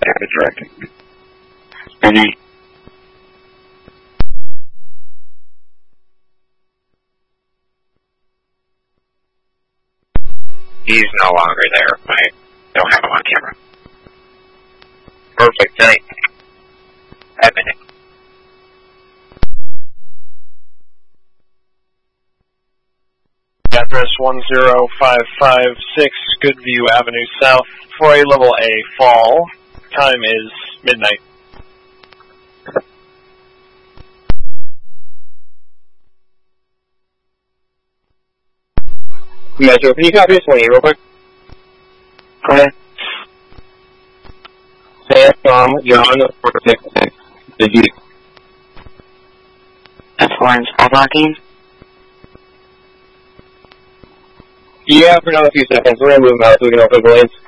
Rapid directing. Spinning. He's no longer there. I don't have him on camera. Perfect, thanks. Admin. Address 10556 Goodview Avenue South, Troy, Level A, Fall. Time is midnight. Metro, can you copy this one here real quick? Go ahead. Sam, Tom, John, 466. Did you? That's Orange Bulldog team. Yeah, for another few seconds. We're going to move them out so we can open the lanes.